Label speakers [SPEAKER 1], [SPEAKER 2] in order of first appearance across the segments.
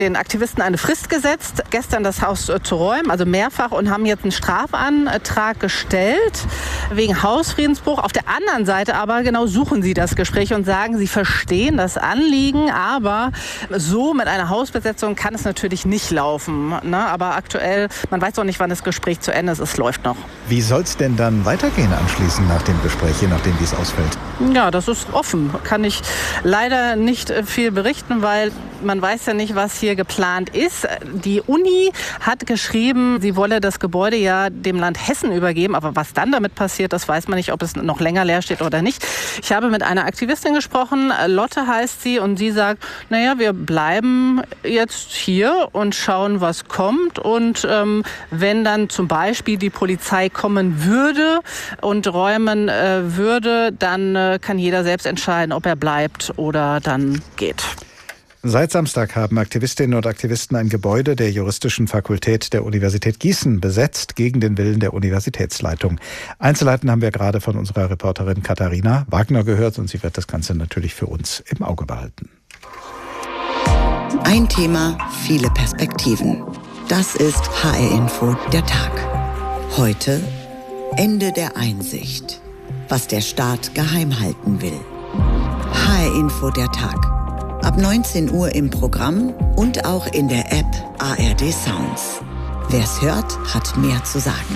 [SPEAKER 1] Den Aktivisten eine Frist gesetzt, gestern das Haus zu räumen, also mehrfach, und haben jetzt einen Strafantrag gestellt wegen Hausfriedensbruch. Auf der anderen Seite aber suchen sie das Gespräch und sagen, sie verstehen das Anliegen, aber so mit einer Hausbesetzung kann es natürlich nicht laufen. Ne? Aber aktuell, man weiß auch nicht, wann das Gespräch zu Ende ist, es läuft noch.
[SPEAKER 2] Wie soll es denn dann weitergehen anschließend nach dem Gespräch, je nachdem, wie es ausfällt?
[SPEAKER 1] Ja, das ist offen. Kann ich leider nicht viel berichten, weil man weiß ja nicht, was hier geplant ist. Die Uni hat geschrieben, sie wolle das Gebäude ja dem Land Hessen übergeben. Aber was dann damit passiert, das weiß man nicht, ob es noch länger leer steht oder nicht. Ich habe mit einer Aktivistin gesprochen, Lotte heißt sie, und sie sagt, wir bleiben jetzt hier und schauen, was kommt. Und wenn dann zum Beispiel die Polizei kommen würde und räumen würde, dann kann jeder selbst entscheiden, ob er bleibt oder dann geht.
[SPEAKER 2] Seit Samstag haben Aktivistinnen und Aktivisten ein Gebäude der Juristischen Fakultät der Universität Gießen besetzt, gegen den Willen der Universitätsleitung. Einzelheiten haben wir gerade von unserer Reporterin Katharina Wagner gehört, und sie wird das Ganze natürlich für uns im Auge behalten.
[SPEAKER 3] Ein Thema, viele Perspektiven. Das ist HR Info, der Tag. Heute Ende der Einsicht. Was der Staat geheim halten will. HR Info, der Tag. Ab 19 Uhr im Programm und auch in der App ARD Sounds. Wer's hört, hat mehr zu sagen.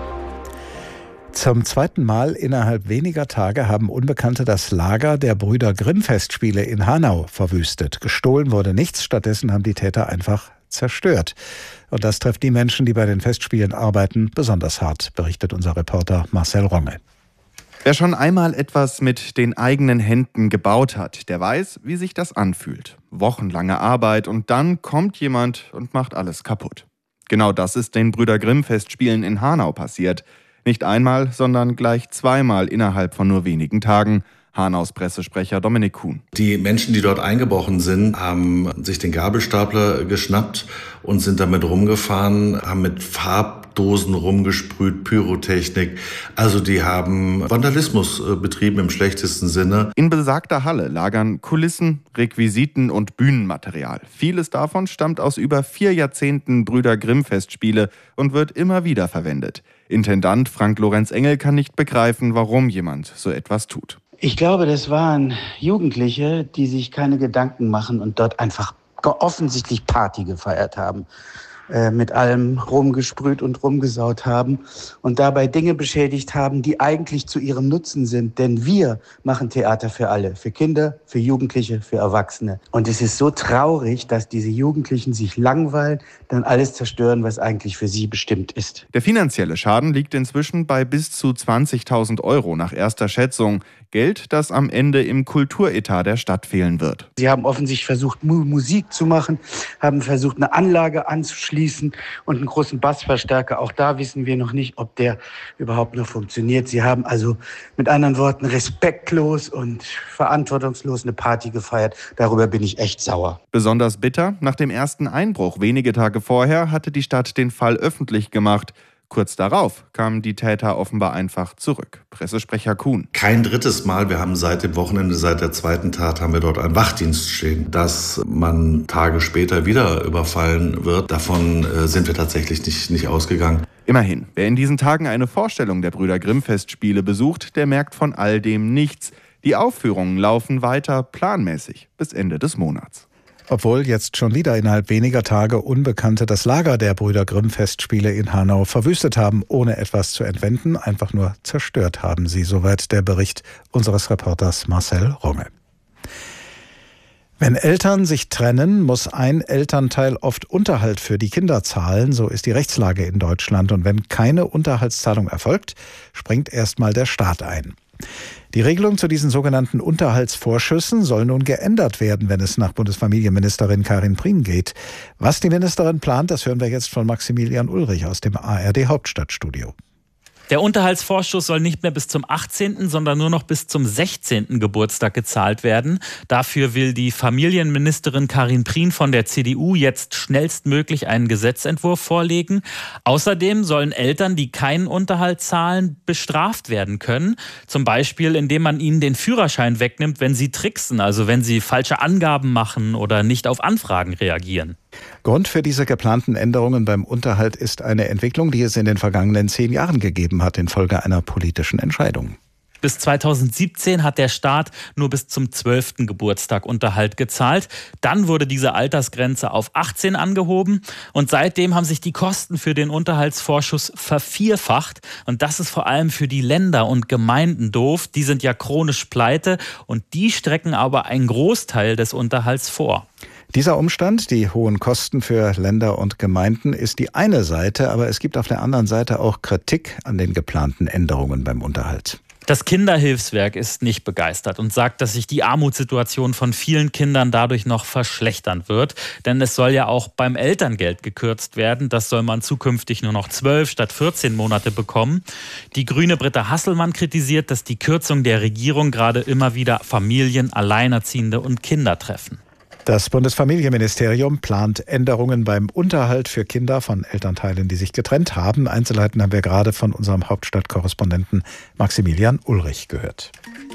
[SPEAKER 2] Zum zweiten Mal innerhalb weniger Tage haben Unbekannte das Lager der Brüder Grimm-Festspiele in Hanau verwüstet. Gestohlen wurde nichts, stattdessen haben die Täter einfach zerstört. Und das trifft die Menschen, die bei den Festspielen arbeiten, besonders hart, berichtet unser Reporter Marcel Ronge.
[SPEAKER 4] Wer schon einmal etwas mit den eigenen Händen gebaut hat, der weiß, wie sich das anfühlt. Wochenlange Arbeit und dann kommt jemand und macht alles kaputt. Genau das ist den Brüder Grimm-Festspielen in Hanau passiert. Nicht einmal, sondern gleich zweimal innerhalb von nur wenigen Tagen. Hanaus Pressesprecher Dominik Kuhn.
[SPEAKER 5] Die Menschen, die dort eingebrochen sind, haben sich den Gabelstapler geschnappt und sind damit rumgefahren, haben mit Farbdosen rumgesprüht, Pyrotechnik. Also die haben Vandalismus betrieben im schlechtesten Sinne.
[SPEAKER 4] In besagter Halle lagern Kulissen, Requisiten und Bühnenmaterial. Vieles davon stammt aus über 4 Jahrzehnten Brüder Grimm-Festspiele und wird immer wieder verwendet. Intendant Frank Lorenz Engel kann nicht begreifen, warum jemand so etwas tut.
[SPEAKER 6] Ich glaube, das waren Jugendliche, die sich keine Gedanken machen und dort einfach offensichtlich Party gefeiert haben. Mit allem rumgesprüht und rumgesaut haben und dabei Dinge beschädigt haben, die eigentlich zu ihrem Nutzen sind. Denn wir machen Theater für alle, für Kinder, für Jugendliche, für Erwachsene. Und es ist so traurig, dass diese Jugendlichen sich langweilen, dann alles zerstören, was eigentlich für sie bestimmt ist.
[SPEAKER 4] Der finanzielle Schaden liegt inzwischen bei bis zu 20.000 € nach erster Schätzung. Geld, das am Ende im Kulturetat der Stadt fehlen wird.
[SPEAKER 6] Sie haben offensichtlich versucht, Musik zu machen, haben versucht, eine Anlage anzuschließen und einen großen Bassverstärker. Auch da wissen wir noch nicht, ob der überhaupt noch funktioniert. Sie haben also mit anderen Worten respektlos und verantwortungslos eine Party gefeiert. Darüber bin ich echt sauer.
[SPEAKER 4] Besonders bitter, nach dem ersten Einbruch wenige Tage vorher hatte die Stadt den Fall öffentlich gemacht. Kurz darauf kamen die Täter offenbar einfach zurück. Pressesprecher Kuhn.
[SPEAKER 5] Kein drittes Mal, wir haben seit dem Wochenende, seit der zweiten Tat, haben wir dort einen Wachdienst stehen. Dass man Tage später wieder überfallen wird, davon sind wir tatsächlich nicht ausgegangen.
[SPEAKER 4] Immerhin, wer in diesen Tagen eine Vorstellung der Brüder Grimm-Festspiele besucht, der merkt von all dem nichts. Die Aufführungen laufen weiter planmäßig bis Ende des Monats.
[SPEAKER 2] Obwohl jetzt schon wieder innerhalb weniger Tage Unbekannte das Lager der Brüder Grimm-Festspiele in Hanau verwüstet haben, ohne etwas zu entwenden, einfach nur zerstört haben sie. Soweit der Bericht unseres Reporters Marcel Runge. Wenn Eltern sich trennen, muss ein Elternteil oft Unterhalt für die Kinder zahlen. So ist die Rechtslage in Deutschland. Und wenn keine Unterhaltszahlung erfolgt, springt erstmal der Staat ein. Die Regelung zu diesen sogenannten Unterhaltsvorschüssen soll nun geändert werden, wenn es nach Bundesfamilienministerin Karin Prien geht. Was die Ministerin plant, das hören wir jetzt von Maximilian Ulrich aus dem ARD Hauptstadtstudio.
[SPEAKER 7] Der Unterhaltsvorschuss soll nicht mehr bis zum 18., sondern nur noch bis zum 16. Geburtstag gezahlt werden. Dafür will die Familienministerin Karin Prien von der CDU jetzt schnellstmöglich einen Gesetzentwurf vorlegen. Außerdem sollen Eltern, die keinen Unterhalt zahlen, bestraft werden können. Zum Beispiel, indem man ihnen den Führerschein wegnimmt, wenn sie tricksen, also wenn sie falsche Angaben machen oder nicht auf Anfragen reagieren.
[SPEAKER 2] Grund für diese geplanten Änderungen beim Unterhalt ist eine Entwicklung, die es in den vergangenen 10 Jahren gegeben hat, infolge einer politischen Entscheidung.
[SPEAKER 7] Bis 2017 hat der Staat nur bis zum 12. Geburtstag Unterhalt gezahlt. Dann wurde diese Altersgrenze auf 18 angehoben und seitdem haben sich die Kosten für den Unterhaltsvorschuss vervierfacht. Und das ist vor allem für die Länder und Gemeinden doof. Die sind ja chronisch pleite und die strecken aber einen Großteil des Unterhalts vor.
[SPEAKER 2] Dieser Umstand, die hohen Kosten für Länder und Gemeinden, ist die eine Seite, aber es gibt auf der anderen Seite auch Kritik an den geplanten Änderungen beim Unterhalt.
[SPEAKER 7] Das Kinderhilfswerk ist nicht begeistert und sagt, dass sich die Armutssituation von vielen Kindern dadurch noch verschlechtern wird. Denn es soll ja auch beim Elterngeld gekürzt werden. Das soll man zukünftig nur noch 12 statt 14 Monate bekommen. Die grüne Britta Hasselmann kritisiert, dass die Kürzung der Regierung gerade immer wieder Familien, Alleinerziehende und Kinder treffen.
[SPEAKER 2] Das Bundesfamilienministerium plant Änderungen beim Unterhalt für Kinder von Elternteilen, die sich getrennt haben. Einzelheiten haben wir gerade von unserem Hauptstadtkorrespondenten Maximilian Ulrich gehört.